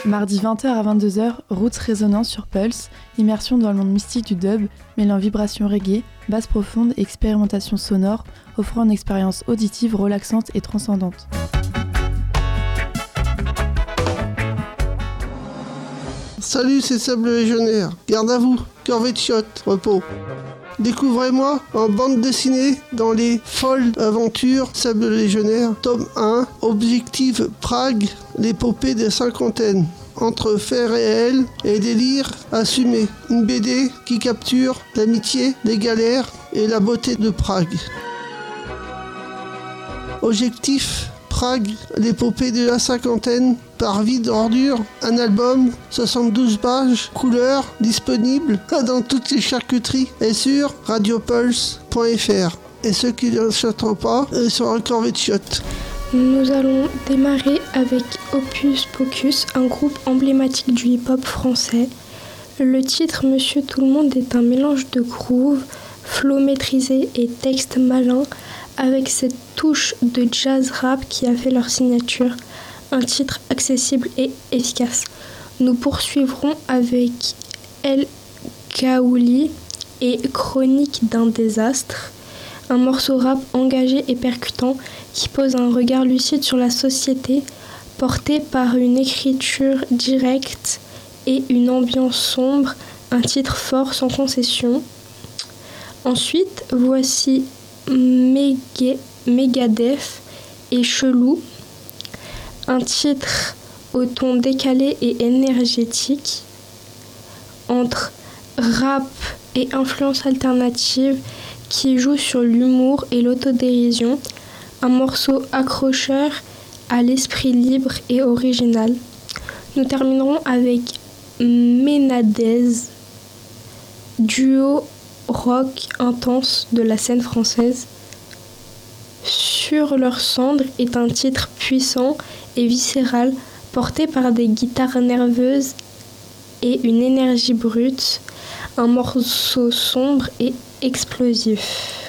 Mardi 20h à 22h, Roots résonnant sur Pulse, immersion dans le monde mystique du dub, mêlant vibrations reggae, basse profonde et expérimentation sonore, offrant une expérience auditive relaxante et transcendante. Salut, c'est Sable Légionnaire. Garde à vous, corvée de shot, repos. Découvrez-moi en bande dessinée dans les folles aventures Sable Légionnaire, tome 1, Objectif Prague, l'épopée des cinquantaines. Entre faits réels et délires assumés. Une BD qui capture l'amitié, les galères et la beauté de Prague. Objectif Prague, l'épopée de la cinquantaine, par Vide Ordure, un album, 72 pages, couleurs, disponible dans toutes les charcuteries et sur radiopulse.fr. Et ceux qui ne chanteront pas sont corvée de shot. Nous allons démarrer avec Opus Pocus, un groupe emblématique du hip-hop français. Le titre Monsieur Tout le Monde est un mélange de groove, flow maîtrisé et texte malin, avec cette touche de jazz rap qui a fait leur signature. Un titre accessible et efficace. Nous poursuivrons avec El Kaouli et Chronique d'un désastre, un morceau rap engagé et percutant qui pose un regard lucide sur la société, porté par une écriture directe et une ambiance sombre, un titre fort sans concession. Ensuite, voici Megadeth et Chelou, un titre au ton décalé et énergétique, entre rap et influence alternative qui joue sur l'humour et l'autodérision, un morceau accrocheur à l'esprit libre et original. Nous terminerons avec Ménadez, duo rock intense de la scène française. Sur leurs cendres est un titre puissant et viscéral, porté par des guitares nerveuses et une énergie brute, un morceau sombre et explosif.